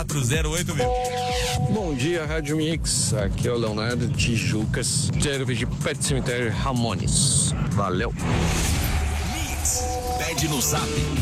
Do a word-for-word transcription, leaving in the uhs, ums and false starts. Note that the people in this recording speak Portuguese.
quatro zero oito mil. Bom dia, Rádio Mix. Aqui é o Leonardo de Tijucas. Serve de Pet Cemitério Ramones. Valeu. Mix, pede no zap